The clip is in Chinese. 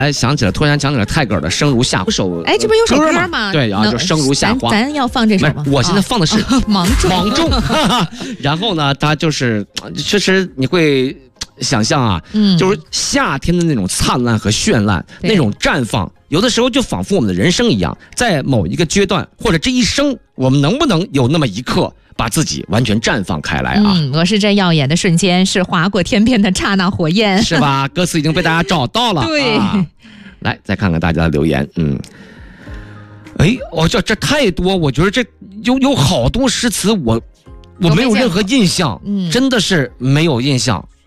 突然想起了泰戈尔的《生如夏花》首， 这不是有首歌吗？ 对啊，就《生如夏花》。 咱要放这首吗？ 我现在放的是芒种。 然后呢，它就是确实你会想象啊，就是夏天的那种灿烂和绚烂，那种绽放，有的时候就仿佛我们的人生一样，在某一个阶段或者这一生，我们能不能有那么一刻把自己完全绽放开来啊？ 我是这耀眼的瞬间，是划过天边的刹那火焰， 是吧？歌词已经被大家找到了。 对， 来再看看大家的留言。这太多，我觉得这有好多诗词我没有任何印象，真的是没有印象。